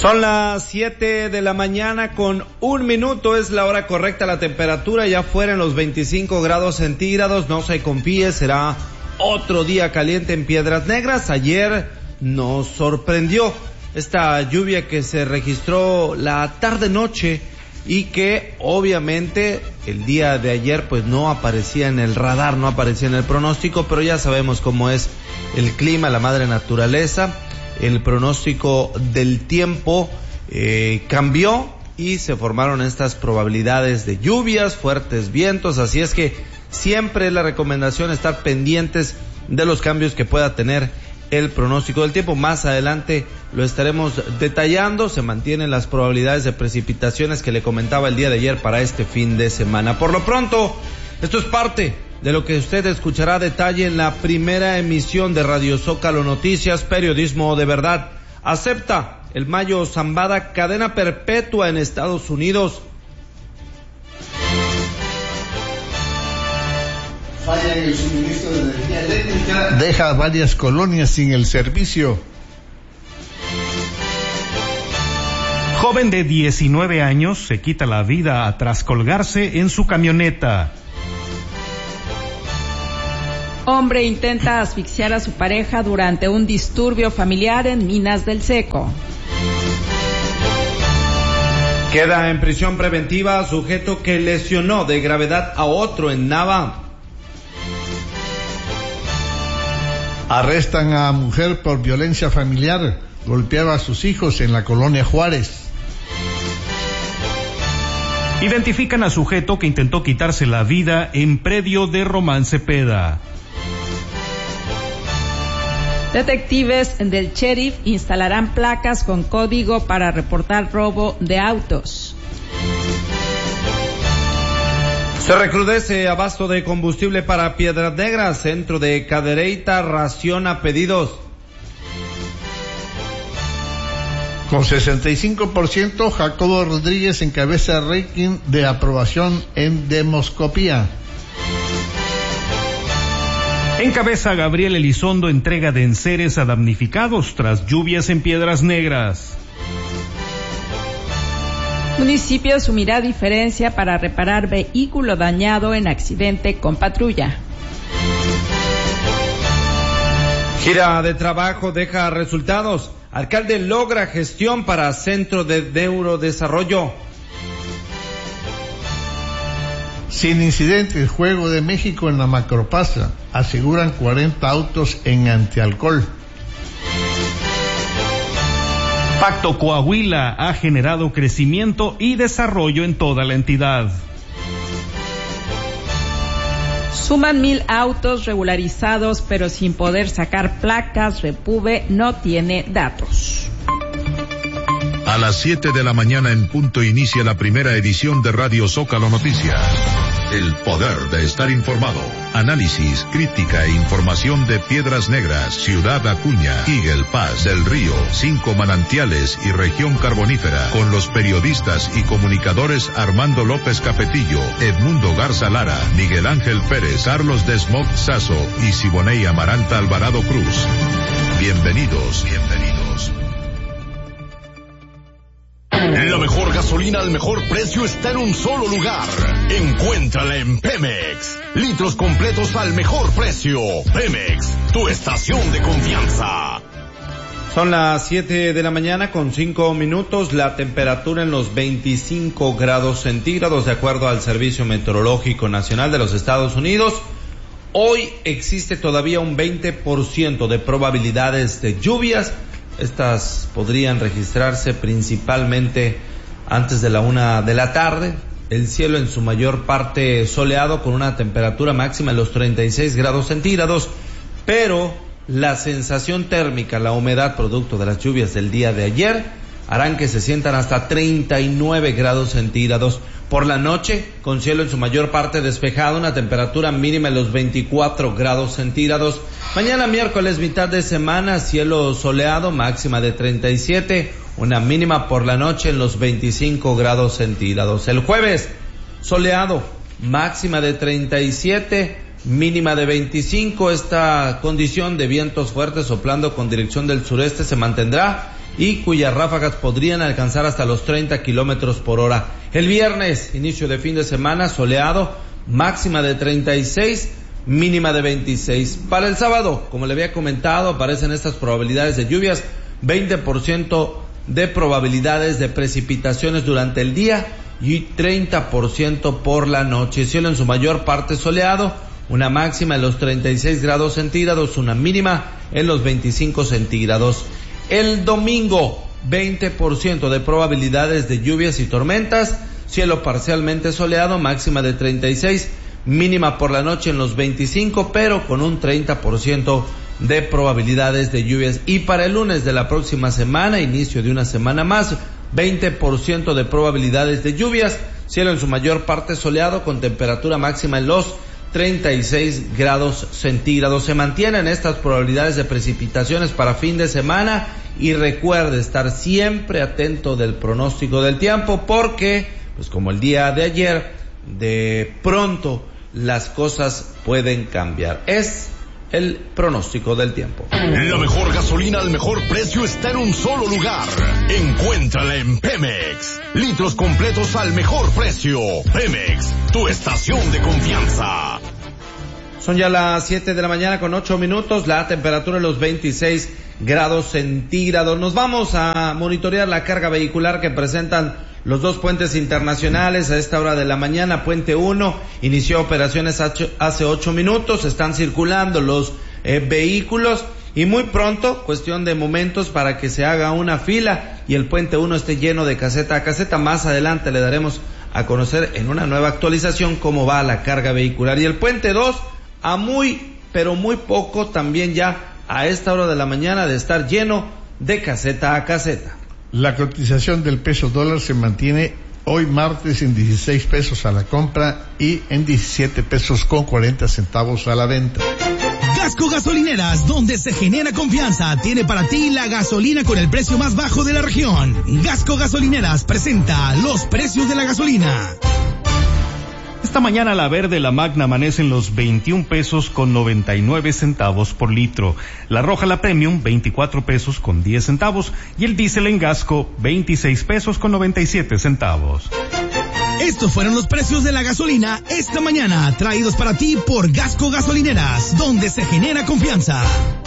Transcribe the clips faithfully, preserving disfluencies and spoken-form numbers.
Son las siete de la mañana con un minuto, es la hora correcta, la temperatura ya fuera en los veinticinco grados centígrados, no se confíe, será otro día caliente en Piedras Negras. Ayer nos sorprendió esta lluvia que se registró la tarde-noche y que obviamente el día de ayer pues no aparecía en el radar, no aparecía en el pronóstico, pero ya sabemos cómo es el clima, la madre naturaleza. El pronóstico del tiempo eh, cambió y se formaron estas probabilidades de lluvias, fuertes vientos, así es que siempre es la recomendación estar pendientes de los cambios que pueda tener el pronóstico del tiempo. Más adelante lo estaremos detallando. Se mantienen las probabilidades de precipitaciones que le comentaba el día de ayer para este fin de semana. Por lo pronto, esto es parte de lo que usted escuchará a detalle en la primera emisión de Radio Zócalo Noticias, periodismo de verdad. Acepta el Mayo Zambada cadena perpetua en Estados Unidos. Falla en el suministro de energía eléctrica, deja varias colonias sin el servicio. Joven de diecinueve años se quita la vida tras colgarse en su camioneta. Hombre intenta asfixiar a su pareja durante un disturbio familiar en Minas del Seco. Queda en prisión preventiva sujeto que lesionó de gravedad a otro en Nava. Arrestan a mujer por violencia familiar, golpeaba a sus hijos en la colonia Juárez. Identifican a sujeto que intentó quitarse la vida en predio de Román Cepeda. Detectives del sheriff instalarán placas con código para reportar robo de autos. Se recrudece abasto de combustible para Piedras Negras. Centro de Cadereyta raciona pedidos. Con sesenta y cinco por ciento, Jacobo Rodríguez encabeza el ranking de aprobación en demoscopía. Encabeza Gabriel Elizondo entrega de enseres a damnificados tras lluvias en Piedras Negras. Municipio asumirá diferencia para reparar vehículo dañado en accidente con patrulla. Gira de trabajo deja resultados. Alcalde logra gestión para Centro de Neurodesarrollo. Sin incidentes, Juego de México en la Macroplaza. Aseguran cuarenta autos en antialcohol. Pacto Coahuila ha generado crecimiento y desarrollo en toda la entidad. Suman mil autos regularizados, pero sin poder sacar placas. Repube no tiene datos. A las siete de la mañana en punto inicia la primera edición de Radio Zócalo Noticias. El poder de estar informado. Análisis, crítica e información de Piedras Negras, Ciudad Acuña, Eagle Pass, Del Río, Cinco Manantiales y Región Carbonífera. Con los periodistas y comunicadores Armando López Capetillo, Edmundo Garza Lara, Miguel Ángel Pérez, Carlos Desmog Sazo y Siboney Amaranta Alvarado Cruz. Bienvenidos, bienvenidos. La mejor gasolina al mejor precio está en un solo lugar. Encuéntrala en Pemex. Litros completos al mejor precio. Pemex, tu estación de confianza. Son las siete de la mañana con cinco minutos, la temperatura en los veinticinco grados centígrados de acuerdo al Servicio Meteorológico Nacional de los Estados Unidos. Hoy existe todavía un veinte por ciento de probabilidades de lluvias. Estas podrían registrarse principalmente antes de la una de la tarde. El cielo en su mayor parte soleado con una temperatura máxima en los treinta y seis grados centígrados, pero la sensación térmica, la humedad producto de las lluvias del día de ayer harán que se sientan hasta treinta y nueve grados centígrados. Por la noche, con cielo en su mayor parte despejado, una temperatura mínima en los veinticuatro grados centígrados. Mañana miércoles, mitad de semana, cielo soleado, máxima de treinta y siete, una mínima por la noche en los veinticinco grados centígrados. El jueves, soleado, máxima de treinta y siete, mínima de veinticinco. Esta condición de vientos fuertes soplando con dirección del sureste se mantendrá y cuyas ráfagas podrían alcanzar hasta los treinta kilómetros por hora. El viernes, inicio de fin de semana, soleado, máxima de treinta y seis, mínima de veintiséis. Para el sábado, como le había comentado, aparecen estas probabilidades de lluvias, veinte por ciento de probabilidades de precipitaciones durante el día y treinta por ciento por la noche. Cielo en su mayor parte soleado, una máxima en los treinta y seis grados centígrados, una mínima en los veinticinco centígrados. El domingo, veinte por ciento de probabilidades de lluvias y tormentas, cielo parcialmente soleado, máxima de treinta y seis, mínima por la noche en los veinticinco, pero con un treinta por ciento de probabilidades de lluvias. Y para el lunes de la próxima semana, inicio de una semana más, veinte por ciento de probabilidades de lluvias, cielo en su mayor parte soleado, con temperatura máxima en los treinta y seis grados centígrados. Se mantienen estas probabilidades de precipitaciones para fin de semana y recuerde estar siempre atento del pronóstico del tiempo, porque, pues como el día de ayer, de pronto las cosas pueden cambiar. Es el pronóstico del tiempo. La mejor gasolina al mejor precio está en un solo lugar. Encuéntrala en Pemex. Litros completos al mejor precio. Pemex, tu estación de confianza. Son ya las siete de la mañana con ocho minutos, la temperatura en los veintiséis grados centígrados. Nos vamos a monitorear la carga vehicular que presentan los dos puentes internacionales a esta hora de la mañana. Puente uno inició operaciones hace ocho minutos, están circulando los eh, vehículos y muy pronto, cuestión de momentos para que se haga una fila y el puente uno esté lleno de caseta a caseta. Más adelante le daremos a conocer en una nueva actualización cómo va la carga vehicular. Y el puente dos, a muy, pero muy poco también ya a esta hora de la mañana de estar lleno de caseta a caseta. La cotización del peso dólar se mantiene hoy martes en dieciséis pesos a la compra y en diecisiete pesos con cuarenta centavos a la venta. Gasco Gasolineras, donde se genera confianza, tiene para ti la gasolina con el precio más bajo de la región. Gasco Gasolineras presenta los precios de la gasolina. Esta mañana la verde, la magna, amanece en los veintiún pesos con noventa y nueve centavos por litro. La roja, la premium, veinticuatro pesos con diez centavos. Y el diésel en Gasco, veintiséis pesos con noventa y siete centavos. Estos fueron los precios de la gasolina esta mañana, traídos para ti por Gasco Gasolineras, donde se genera confianza.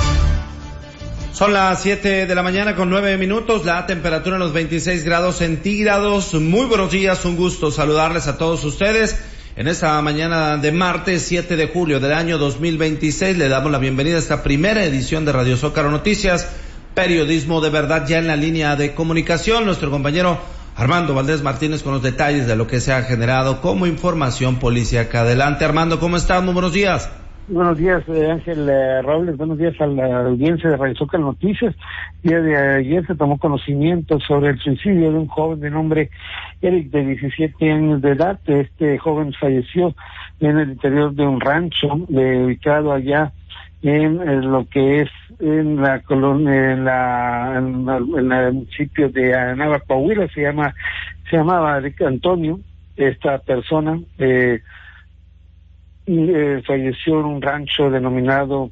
Son las siete de la mañana con nueve minutos, la temperatura en los veintiséis grados centígrados. Muy buenos días, un gusto saludarles a todos ustedes. En esta mañana de martes siete de julio del año dos mil veintiséis le damos la bienvenida a esta primera edición de Radio Zócalo Noticias, periodismo de verdad. Ya en la línea de comunicación, nuestro compañero Armando Valdés Martínez con los detalles de lo que se ha generado como información policíaca. Adelante, Armando, ¿cómo estás? Muy buenos días. Buenos días, eh, Ángel eh, Robles, buenos días a la audiencia de Radio Zócalo Noticias. El día de ayer se tomó conocimiento sobre el suicidio de un joven de nombre Eric, de diecisiete años de edad. Este joven falleció en el interior de un rancho eh, ubicado allá en, en lo que es en la colonia, en la, en, la, en el municipio de Anáhuac, Coahuila. Se llama, se llamaba Eric Antonio, esta persona, eh, y eh, falleció en un rancho denominado,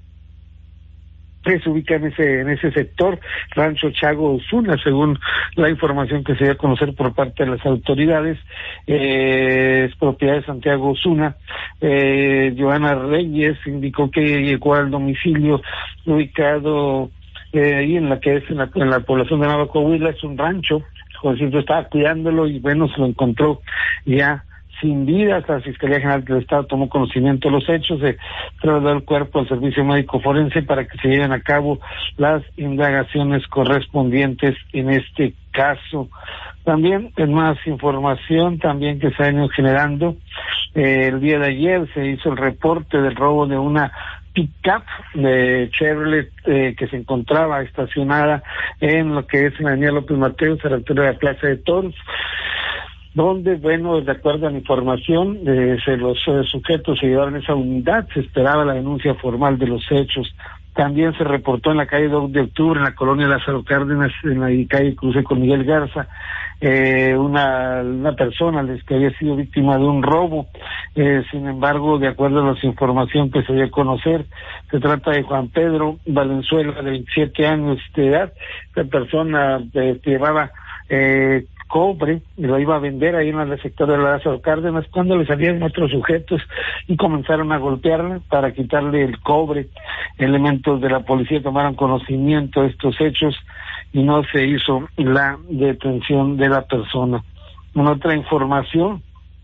que se ubica en ese en ese sector, Rancho Chago Osuna, según la información que se dio a conocer por parte de las autoridades. Eh, es propiedad de Santiago Osuna. Eh, Joana Reyes indicó que llegó al domicilio ubicado eh, ahí en la que es en la, en la población de Anáhuac, Coahuila. Es un rancho, el jovencito estaba cuidándolo y bueno, se lo encontró ya sin vida. La Fiscalía General del Estado tomó conocimiento de los hechos, se trasladó el cuerpo al Servicio Médico Forense para que se lleven a cabo las indagaciones correspondientes en este caso. También, en más información también que se ha ido generando, eh, el día de ayer se hizo el reporte del robo de una pick-up de Chevrolet eh, que se encontraba estacionada en lo que es la avenida López Mateos, a la altura de la Plaza de Toros, donde, bueno, de acuerdo a la información, eh, se los eh, sujetos se llevaron esa unidad. Se esperaba la denuncia formal de los hechos También se reportó en la calle dos de octubre, en la colonia Lázaro Cárdenas, en la calle Cruce con Miguel Garza, eh, una, una persona que había sido víctima de un robo. Eh, sin embargo, de acuerdo a la información que se dio a conocer, se trata de Juan Pedro Valenzuela, de veintisiete años de edad. Esta persona eh, llevaba eh, cobre y lo iba a vender ahí en el sector de Lázaro Cárdenas cuando le salieron otros sujetos y comenzaron a golpearle para quitarle el cobre. Elementos de la policía tomaron conocimiento de estos hechos y no se hizo la detención de la persona. En otra información,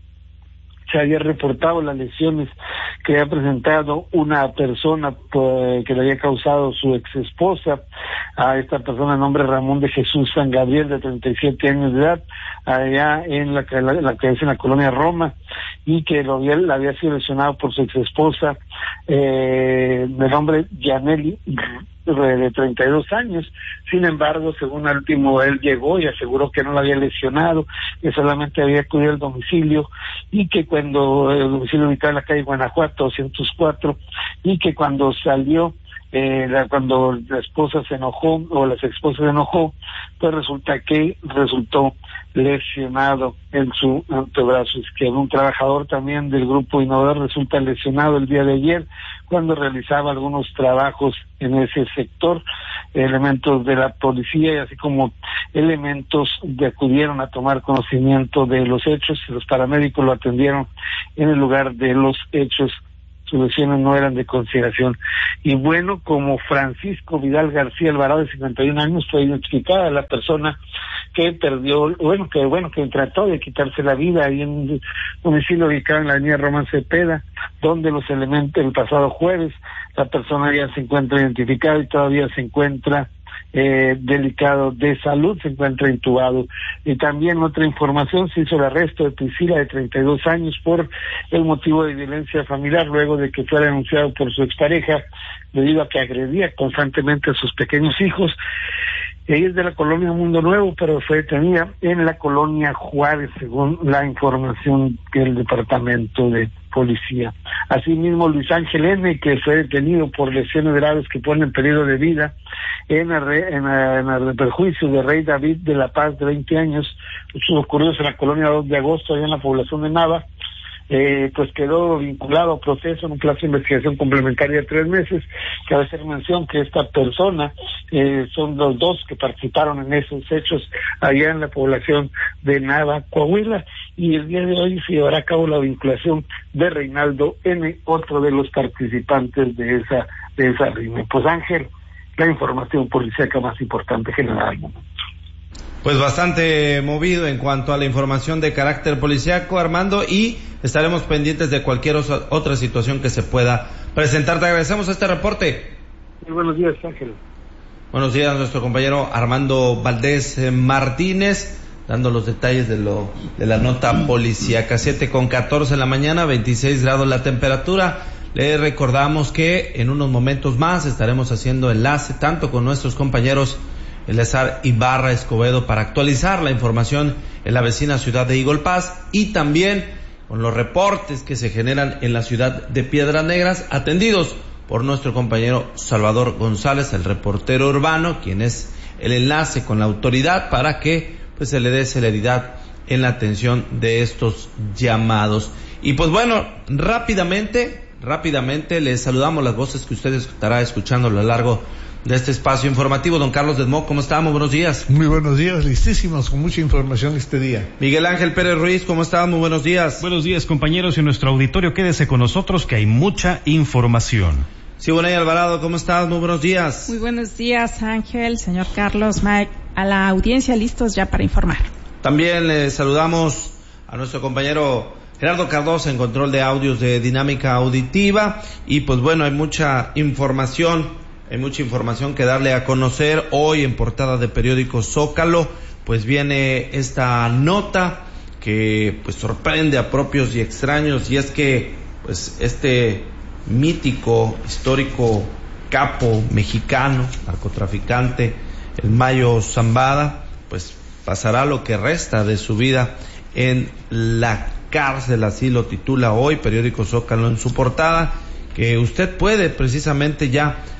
se había reportado las lesiones que había presentado una persona pues, que le había causado su ex esposa a esta persona, de nombre Ramón de Jesús San Gabriel, de treinta y siete años de edad, allá en la, la, la que es en la colonia Roma, y que lo había, la había sido lesionado por su ex esposa, eh, de nombre Yaneli, de treinta y dos años. Sin embargo, según el último, él llegó y aseguró que no la había lesionado, que solamente había acudido al domicilio, y que cuando el domicilio ubicado en la calle Guanajuato doscientos cuatro, y que cuando salió, eh, la, cuando la esposa se enojó, o la esposa se enojó, pues resulta que resultó lesionado en su antebrazo izquierdo. Un trabajador también del grupo Innovador resulta lesionado el día de ayer cuando realizaba algunos trabajos en ese sector. Elementos de la policía y así como elementos de acudieron a tomar conocimiento de los hechos, y los paramédicos lo atendieron en el lugar de los hechos. Sus lesiones no eran de consideración. Y bueno, como Francisco Vidal García Alvarado, de cincuenta y un años, fue identificada la persona que perdió, bueno, que bueno, que trató de quitarse la vida ahí en un domicilio ubicado en la avenida Román Cepeda, donde los elementos, el pasado jueves, la persona ya se encuentra identificada y todavía se encuentra eh, delicado de salud, se encuentra intubado. Y también otra información, se hizo el arresto de Priscila, de treinta y dos años, por el motivo de violencia familiar, luego de que fuera denunciado por su expareja, debido a que agredía constantemente a sus pequeños hijos. Ella es de la colonia Mundo Nuevo, pero fue detenida en la colonia Juárez, según la información del departamento de policía. Asimismo, Luis Ángel N., que fue detenido por lesiones graves que ponen en peligro de vida en el, en, en el perjuicio de Rey David de la Paz, de veinte años, ocurridos en la colonia dos de agosto, allá en la población de Nava. Eh, pues quedó vinculado a proceso en un plazo de investigación complementaria de tres meses. Cabe hacer mención que esta persona eh, son los dos que participaron en esos hechos allá en la población de Nava, Coahuila, y el día de hoy se llevará a cabo la vinculación de Reinaldo N., otro de los participantes de esa de esa riña. Pues Ángel, la información policíaca más importante general. Pues bastante movido en cuanto a la información de carácter policiaco, Armando, y estaremos pendientes de cualquier otra situación que se pueda presentar. Te agradecemos este reporte. Muy buenos días, Ángel. Buenos días, nuestro compañero Armando Valdés Martínez, dando los detalles de lo de la nota policiaca. Siete con catorce en la mañana, veintiséis grados la temperatura. Le recordamos que en unos momentos más estaremos haciendo enlace tanto con nuestros compañeros Eleazar Ibarra Escobedo para actualizar la información en la vecina ciudad de Eagle Pass, y también con los reportes que se generan en la ciudad de Piedras Negras, atendidos por nuestro compañero Salvador González, el reportero urbano, quien es el enlace con la autoridad para que pues se le dé celeridad en la atención de estos llamados. Y pues bueno, rápidamente, rápidamente les saludamos las voces que usted estará escuchando a lo largo de este espacio informativo. Don Carlos Desmo, ¿cómo estamos? Buenos días. Muy buenos días, listísimos, con mucha información este día. Miguel Ángel Pérez Ruiz, ¿cómo estás? Muy buenos días. Buenos días, compañeros, y nuestro auditorio, quédese con nosotros que hay mucha información. Siboney Alvarado, ¿cómo estás? Muy buenos días. Muy buenos días, Ángel, señor Carlos, Mike, a la audiencia, listos ya para informar. También le saludamos a nuestro compañero Gerardo Cardoso en control de audios de Dinámica Auditiva, y pues bueno, hay mucha información Hay mucha información que darle a conocer. Hoy en portada de periódico Zócalo, pues viene esta nota que pues sorprende a propios y extraños, y es que pues este mítico, histórico capo mexicano, narcotraficante, el Mayo Zambada, pues pasará lo que resta de su vida en la cárcel, así lo titula hoy periódico Zócalo en su portada, que usted puede precisamente ya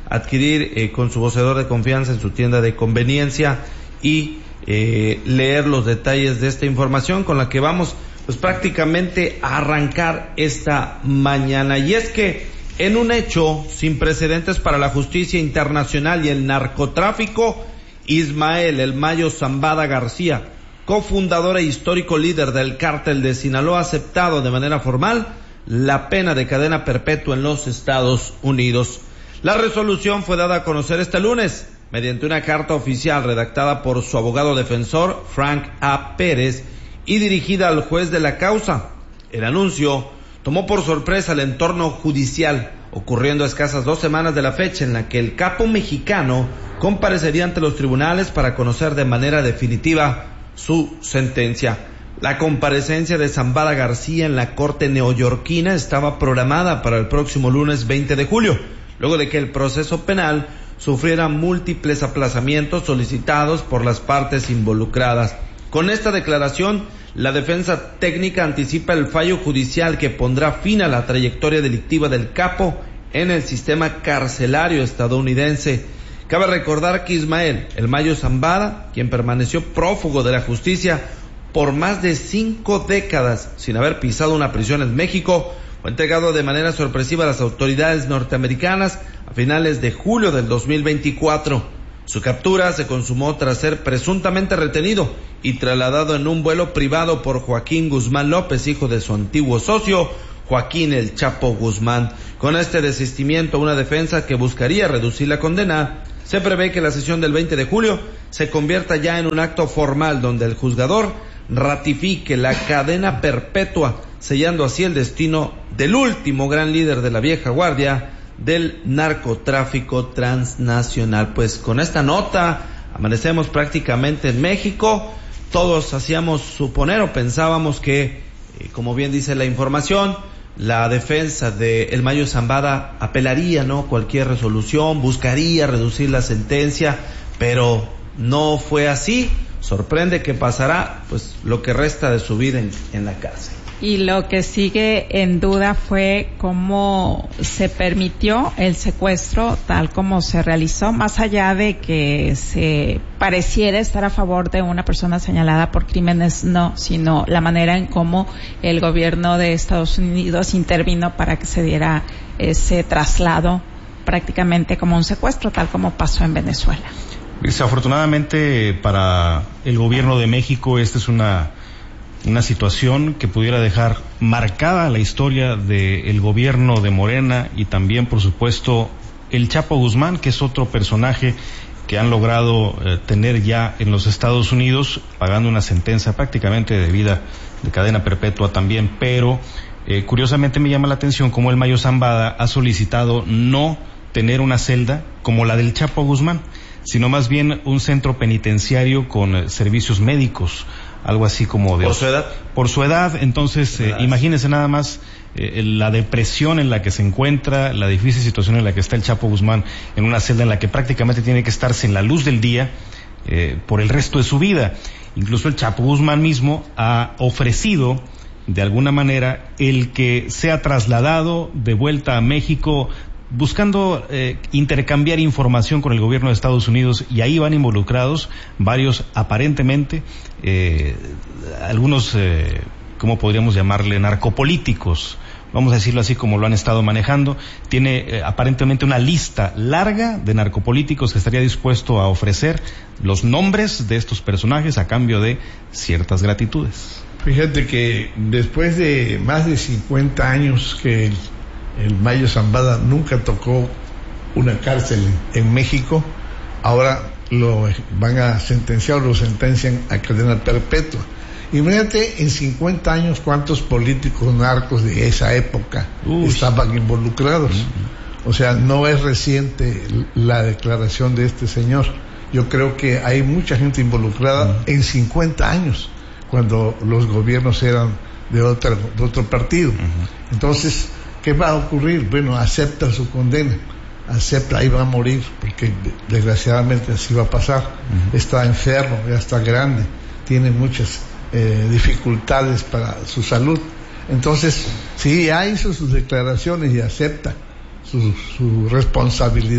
adquirir eh, con su voceador de confianza en su tienda de conveniencia y eh, leer los detalles de esta información con la que vamos pues prácticamente a arrancar esta mañana. Y es que en un hecho sin precedentes para la justicia internacional y el narcotráfico, Ismael El Mayo Zambada García, cofundador e histórico líder del cártel de Sinaloa, ha aceptado de manera formal la pena de cadena perpetua en los Estados Unidos. La resolución fue dada a conocer este lunes mediante una carta oficial redactada por su abogado defensor, Frank A. Pérez, y dirigida al juez de la causa. El anuncio tomó por sorpresa el entorno judicial, ocurriendo a escasas dos semanas de la fecha en la que el capo mexicano comparecería ante los tribunales para conocer de manera definitiva su sentencia. La comparecencia de Zambada García en la corte neoyorquina estaba programada para el próximo lunes veinte de julio, luego de que el proceso penal sufriera múltiples aplazamientos solicitados por las partes involucradas. Con esta declaración, la defensa técnica anticipa el fallo judicial que pondrá fin a la trayectoria delictiva del capo en el sistema carcelario estadounidense. Cabe recordar que Ismael El Mayo Zambada, quien permaneció prófugo de la justicia por más de cinco décadas sin haber pisado una prisión en México, fue entregado de manera sorpresiva a las autoridades norteamericanas a finales de julio del dos mil veinticuatro. Su captura se consumó tras ser presuntamente retenido y trasladado en un vuelo privado por Joaquín Guzmán López, hijo de su antiguo socio, Joaquín El Chapo Guzmán. Con este desistimiento, una defensa que buscaría reducir la condena, se prevé que la sesión del veinte de julio se convierta ya en un acto formal donde el juzgador ratifique la cadena perpetua, sellando así el destino del último gran líder de la vieja guardia del narcotráfico transnacional. Pues con esta nota amanecemos prácticamente en México. Todos hacíamos suponer o pensábamos que, eh, como bien dice la información, la defensa de El Mayo Zambada apelaría, ¿no?, cualquier resolución, buscaría reducir la sentencia, pero no fue así. Sorprende que pasará pues lo que resta de su vida en, en la cárcel. Y lo que sigue en duda fue cómo se permitió el secuestro tal como se realizó, más allá de que se pareciera estar a favor de una persona señalada por crímenes, no, sino la manera en cómo el gobierno de Estados Unidos intervino para que se diera ese traslado prácticamente como un secuestro, tal como pasó en Venezuela. Desafortunadamente para el gobierno de México esta es una una situación que pudiera dejar marcada la historia del gobierno de Morena y también, por supuesto, el Chapo Guzmán, que es otro personaje que han logrado eh, tener ya en los Estados Unidos, pagando una sentencia prácticamente de vida de cadena perpetua también, pero eh, curiosamente me llama la atención cómo el Mayo Zambada ha solicitado no tener una celda como la del Chapo Guzmán, sino más bien un centro penitenciario con eh, servicios médicos, algo así como de... ¿Por su edad? Por su edad, entonces, eh, imagínense nada más eh, la depresión en la que se encuentra, la difícil situación en la que está el Chapo Guzmán, en una celda en la que prácticamente tiene que estar sin la luz del día eh, por el resto de su vida. Incluso el Chapo Guzmán mismo ha ofrecido, de alguna manera, el que sea trasladado de vuelta a México, buscando eh, intercambiar información con el gobierno de Estados Unidos, y ahí van involucrados varios, aparentemente, eh, algunos, eh, ¿cómo podríamos llamarle?, narcopolíticos, vamos a decirlo así como lo han estado manejando. Tiene eh, aparentemente una lista larga de narcopolíticos que estaría dispuesto a ofrecer los nombres de estos personajes a cambio de ciertas gratitudes. Fíjate que después de más de cincuenta años que el El Mayo Zambada nunca tocó una cárcel en México, ahora lo van a sentenciar o lo sentencian a cadena perpetua. Imagínate en cincuenta años cuántos políticos narcos de esa época Uy. estaban involucrados. Uh-huh. O sea, no es reciente la declaración de este señor. Yo creo que hay mucha gente involucrada uh-huh. en cincuenta años, cuando los gobiernos eran de otro, de otro partido. Uh-huh. Entonces, ¿qué va a ocurrir? Bueno, acepta su condena, acepta, ahí va a morir, porque desgraciadamente así va a pasar. Uh-huh. Está enfermo, ya está grande, tiene muchas eh, dificultades para su salud. Entonces, sí, ya hizo sus declaraciones y acepta su, su responsabilidad,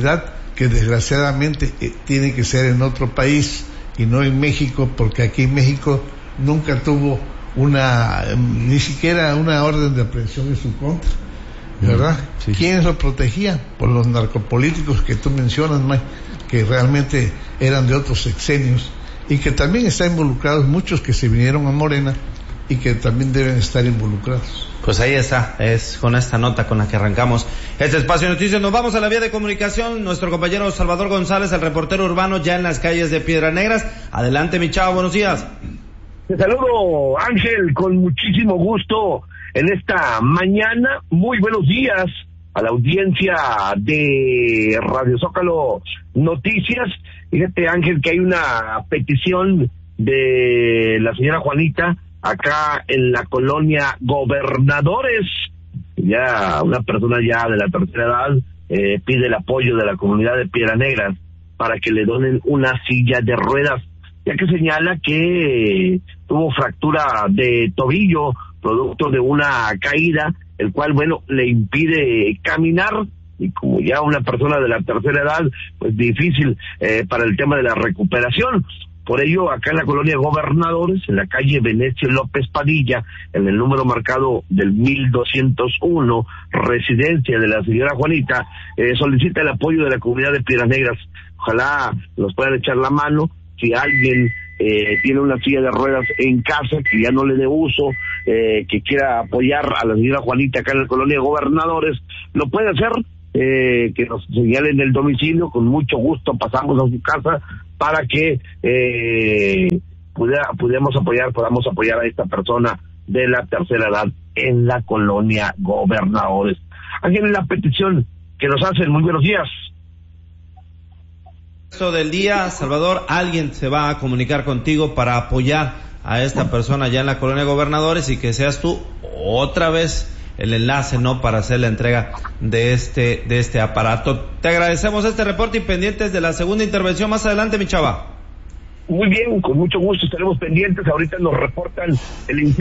que desgraciadamente eh, tiene que ser en otro país y no en México, porque aquí en México nunca tuvo una, ni siquiera una orden de aprehensión en su contra, ¿verdad? Sí. ¿Quiénes lo protegían? Por los narcopolíticos que tú mencionas, Mike, que realmente eran de otros sexenios y que también están involucrados muchos que se vinieron a Morena y que también deben estar involucrados. Pues ahí está, es con esta nota con la que arrancamos este espacio de noticias. Nos vamos a la vía de comunicación. Nuestro compañero Salvador González, el reportero urbano, ya en las calles de Piedras Negras. Adelante, mi chavo, buenos días. Te saludo, Ángel, con muchísimo gusto en esta mañana. Muy buenos días a la audiencia de Radio Zócalo Noticias. Fíjate, Ángel, que hay una petición de la señora Juanita acá en la colonia Gobernadores. Ya una persona ya de la tercera edad eh, pide el apoyo de la comunidad de Piedras Negras para que le donen una silla de ruedas, ya que señala que tuvo fractura de tobillo producto de una caída, el cual, bueno, le impide caminar, y como ya una persona de la tercera edad, pues difícil eh, para el tema de la recuperación. Por ello, acá en la colonia Gobernadores, en la calle Venecio López Padilla, en el número marcado del mil doscientos uno, residencia de la señora Juanita, eh, solicita el apoyo de la comunidad de Piedras Negras. Ojalá nos puedan echar la mano. Si alguien eh, tiene una silla de ruedas en casa, que ya no le dé uso, eh, que quiera apoyar a la señora Juanita acá en la colonia Gobernadores, lo puede hacer. Eh, que nos señalen el domicilio, con mucho gusto pasamos a su casa para que eh, pudiera, pudiéramos apoyar, podamos apoyar a esta persona de la tercera edad en la colonia Gobernadores. Aquí en la petición que nos hacen. Muy buenos días. Esto del día, Salvador, alguien se va a comunicar contigo para apoyar a esta persona ya en la colonia Gobernadores y que seas tú otra vez el enlace, ¿no?, para hacer la entrega de este de este aparato. Te agradecemos este reporte y pendientes de la segunda intervención más adelante, mi chava. Muy bien, con mucho gusto estaremos pendientes. Ahorita nos reportan el